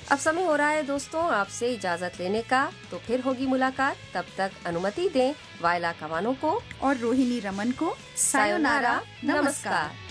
अब समय हो रहा है दोस्तों आपसे इजाजत लेने का, तो फिर होगी मुलाकात। तब तक अनुमति दें वायला कवानो को और रोहिणी रमन को। सायोनारा, नमस्कार।